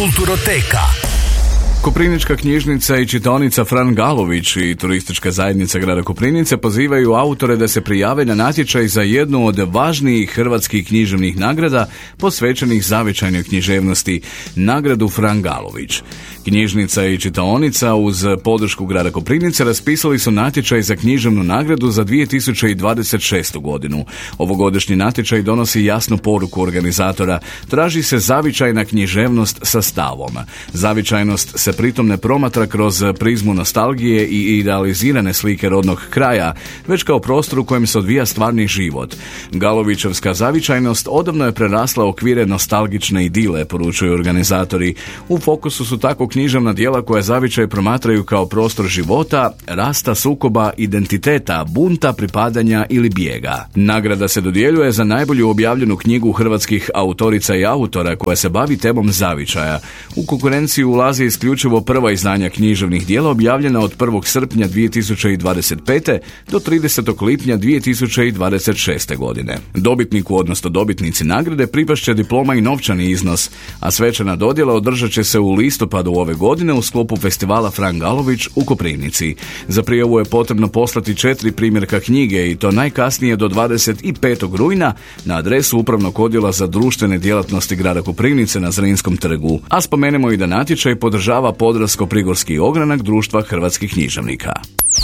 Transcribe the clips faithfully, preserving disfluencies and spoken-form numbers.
Kulturoteka. Koprivnička knjižnica i čitaonica Fran Galović i turistička zajednica grada Koprivnice pozivaju autore da se prijave na natječaj za jednu od važnijih hrvatskih književnih nagrada posvećenih zavičajnoj književnosti, nagradu Fran Galović. Knjižnica i čitaonica uz podršku grada Koprivnice raspisali su natječaj za književnu nagradu za dvije tisuće dvadeset šestu. godinu. Ovogodišnji natječaj donosi jasnu poruku organizatora. Traži se zavičajna književnost sa stavom. Zavičajnost se pritom ne promatra kroz prizmu nostalgije i idealizirane slike rodnog kraja, već kao prostor u kojem se odvija stvarni život. Galovićevska zavičajnost odavno je prerasla okvire nostalgične idile, poručuju organizatori. U fokusu su tako književna djela koja zavičaj promatraju kao prostor života, rasta, sukoba, identiteta, bunta, pripadanja ili bijega. Nagrada se dodjeljuje za najbolju objavljenu knjigu hrvatskih autorica i autora koja se bavi temom zavičaja. U konkurenciju ulazi isključivo prva izdanja književnih djela objavljena od prvog srpnja dvije tisuće dvadeset pete. do tridesetog lipnja dvije tisuće dvadeset šeste. godine. Dobitniku, odnosno dobitnici nagrade, pripašće diploma i novčani iznos, a svečana dodjela održat će se u listopadu ove godine u sklopu festivala Fran Galović u Koprivnici. Za prijavu je potrebno poslati četiri primjerka knjige i to najkasnije do dvadeset petog rujna na adresu Upravnog odjela za društvene djelatnosti grada Koprivnice na Zrinskom trgu. A spomenemo i da natječaj podržava Podravsko-prigorski ogranak Društva hrvatskih književnika.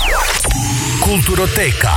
Kulturoteka.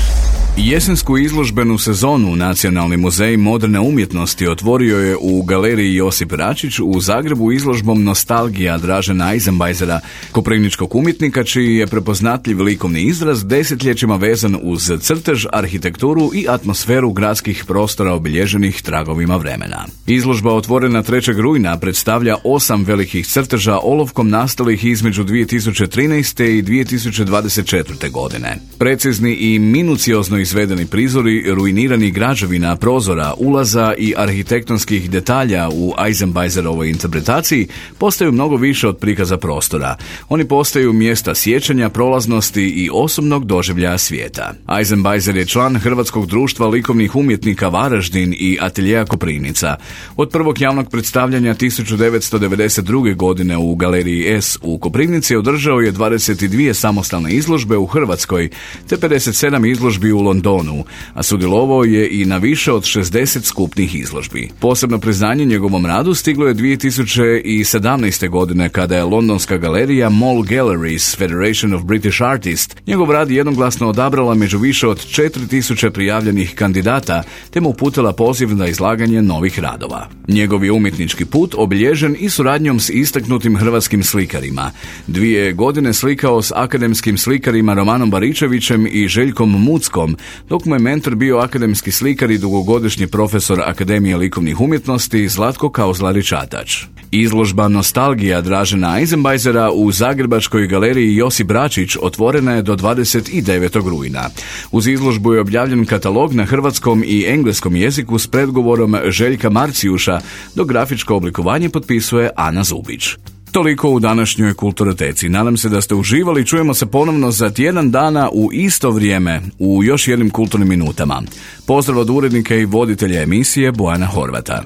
Jesensku izložbenu sezonu Nacionalni muzej moderne umjetnosti otvorio je u galeriji Josip Račić u Zagrebu izložbom Nostalgija Dražena Eisenbeisera, koprivničkog umjetnika čiji je prepoznatljiv likovni izraz desetljećima vezan uz crtež, arhitekturu i atmosferu gradskih prostora obilježenih tragovima vremena. Izložba otvorena trećeg rujna predstavlja osam velikih crteža olovkom nastalih između dvije tisuće trinaeste. i dvije tisuće dvadeset četvrte. godine. Precizni i minuciozno izvedeni prizori ruiniranih građevina, prozora, ulaza i arhitektonskih detalja u Eisenbeiserovoj interpretaciji postaju mnogo više od prikaza prostora. Oni postaju mjesta sjećanja, prolaznosti i osobnog doživljaja svijeta. Eisenbeiser je član Hrvatskog društva likovnih umjetnika Varaždin i Ateljeja Koprivnica. Od prvog javnog predstavljanja tisuću devetsto devedeset druge. godine u Galeriji S u Koprivnici održao je dvadeset dvije samostalne izložbe u Hrvatskoj te pedeset sedam izložbi u Londonu, a sudjelovao je i na više od šezdeset skupnih izložbi. Posebno priznanje njegovom radu stiglo je dvije tisuće sedamnaeste. godine kada je londonska galerija Mall Galleries Federation of British Artists njegov rad jednoglasno odabrala među više od četiri tisuće prijavljenih kandidata te mu uputila poziv na izlaganje novih radova. Njegov je umjetnički put obilježen i suradnjom s istaknutim hrvatskim slikarima. Dvije godine slikao s akademskim slikarima Romanom Baričevićem i Željkom Muckom, dok mu je mentor bio akademski slikar i dugogodišnji profesor Akademije likovnih umjetnosti Zlatko Kauzlarić-Atač. Izložba Nostalgija Dražena Eisenbeisera u Zagrebačkoj galeriji Josip Račić otvorena je do dvadeset devetog rujna. Uz izložbu je objavljen katalog na hrvatskom i engleskom jeziku s predgovorom Željka Marcijuša, dok grafičko oblikovanje potpisuje Ana Zubić. Toliko u današnjoj Kulturoteci. Nadam se da ste uživali. Čujemo se ponovno za tjedan dana u isto vrijeme u još jednim kulturnim minutama. Pozdrav od urednika i voditelja emisije Bojana Horvata.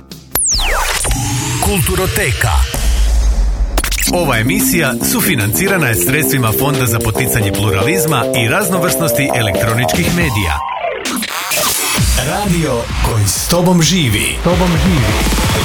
Kulturoteka. Ova emisija sufinancirana je sredstvima Fonda za poticanje pluralizma i raznovrsnosti elektroničkih medija. Radio koji s tobom živi. Tobom živi.